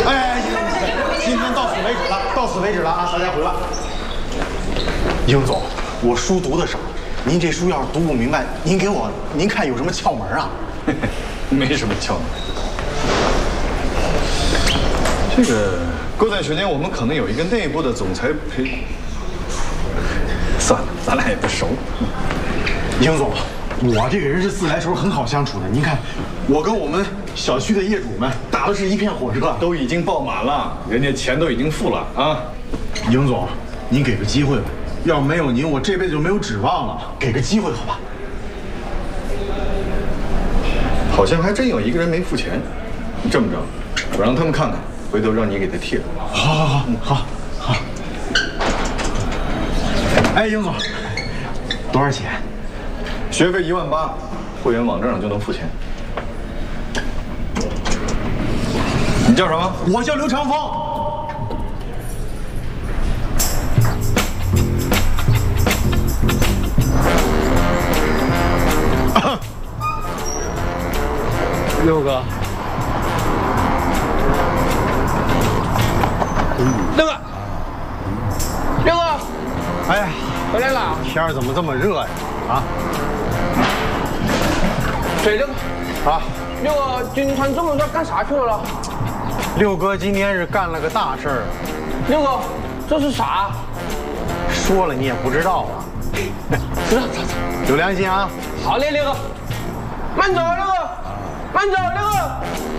哎，今天到此为止了，到此为止了啊！大家回吧。英总，我书读的少，您这书要是读不明白，您看有什么窍门啊？ 没什么窍门。这个郭在学年，我们可能有一个内部的总裁培。算了，咱俩也不熟。 英总，我这个人是自来熟，很好相处的。您看，我跟我们小区的业主们打的是一片火热， 都已经爆满了，人家钱都已经付了啊。 英总，您给个机会吧，要没有您，我这辈子就没有指望了。给个机会好吧？ 好像还真有一个人没付钱。你这么着，我让他们看看，回头让你给他替了。 好。哎，英总，多少钱？ 学费18000，会员网站上就能付钱。你叫什么？ 我叫刘长风。 六哥，六哥， 哎， 回来了。 天儿怎么这么热呀？啊？ 对，六哥。 啊， 六哥，今天这么热干啥去了？ 六哥今天是干了个大事儿。 六哥，这是啥？ 说了你也不知道啊。 知道。 有良心啊！ 好嘞，六哥。慢走，六哥。慢走，六哥。